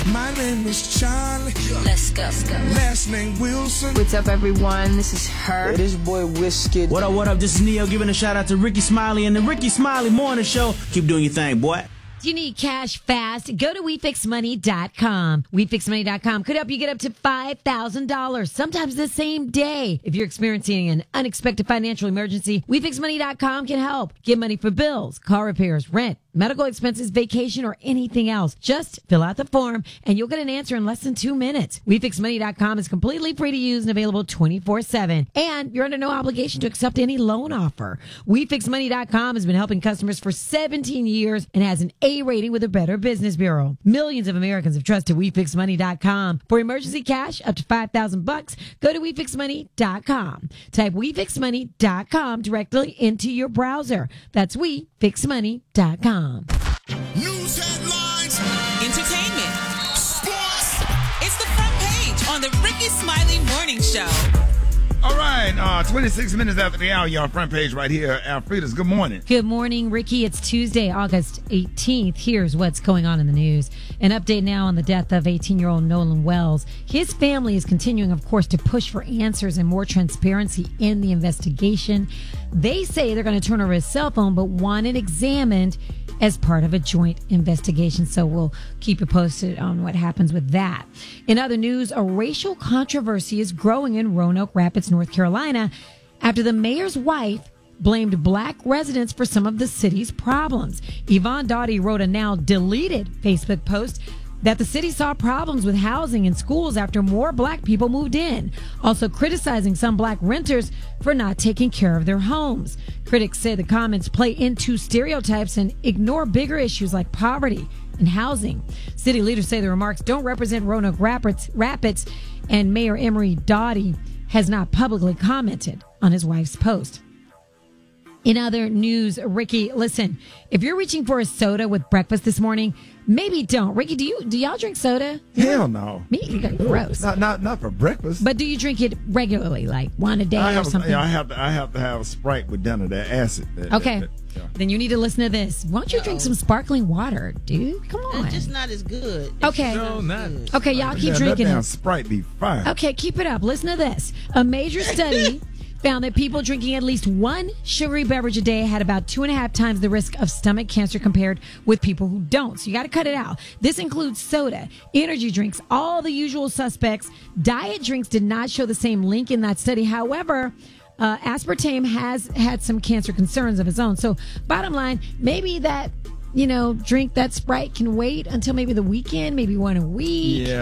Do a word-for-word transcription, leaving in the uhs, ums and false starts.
My name is Charlie. Let's go. Let's go. Last name Wilson. What's up, everyone? This is her. Hey, this your boy Wizkid. What up, what up? This is Neo giving a shout out to Ricky Smiley and the Ricky Smiley Morning Show. Keep doing your thing, boy. Do you need cash fast? Go to we fix money dot com. we fix money dot com could help you get up to five thousand dollars, sometimes the same day. If you're experiencing an unexpected financial emergency, we fix money dot com can help. Get money for bills, car repairs, rent, medical expenses, vacation, or anything else. Just fill out the form and you'll get an answer in less than two minutes. we fix money dot com is completely free to use and available twenty-four seven. And you're under no obligation to accept any loan offer. we fix money dot com has been helping customers for seventeen years and has an A rating with a Better Business Bureau. Millions of Americans have trusted we fix money dot com. For emergency cash up to five thousand bucks, go to we fix money dot com. Type we fix money dot com directly into your browser. That's we fix money dot com. News headlines. Entertainment. Sports. It's the front page on the Ricky Smiley Morning Show. All right, uh, twenty-six minutes after the hour, y'all front page right here. Alfreda's, good morning. Good morning, Ricky. It's Tuesday, August eighteenth. Here's what's going on in the news. An update now on the death of eighteen-year-old Nolan Wells. His family is continuing, of course, to push for answers and more transparency in the investigation. They say they're going to turn over his cell phone, but want it examined as part of a joint investigation. So we'll keep you posted on what happens with that. In other news, a racial controversy is growing in Roanoke Rapids, North Carolina, after the mayor's wife blamed black residents for some of the city's problems. Yvonne Doughty wrote a now deleted Facebook post that the city saw problems with housing and schools after more black people moved in, also criticizing some black renters for not taking care of their homes. Critics say the comments play into stereotypes and ignore bigger issues like poverty and housing. City leaders say the remarks don't represent Roanoke Rapids, Rapids and Mayor Emery Doughty has not publicly commented on his wife's post. In other news, Ricky, listen, if you're reaching for a soda with breakfast this morning, maybe don't. Ricky, do you do y'all drink soda? Hell no. Me? Gross. Not not not for breakfast. But do you drink it regularly, like one a day I or have, something? Yeah, I have to I have to have a Sprite with dinner, that acid. That, okay. That, that, yeah. Then you need to listen to this. Why don't you drink some sparkling water, dude? Come on. It's just not as good. It's Okay. No, not. Okay, y'all keep yeah, drinking that damn it. Sprite be fire. Okay, keep it up. Listen to this. A major study found that people drinking at least one sugary beverage a day had about two and a half times the risk of stomach cancer compared with people who don't. So you got to cut it out. This includes soda, energy drinks, all the usual suspects. Diet drinks did not show the same link in that study. However, uh, aspartame has had some cancer concerns of its own. So bottom line, maybe that, you know, drink that Sprite can wait until maybe the weekend, maybe one a week. Yeah.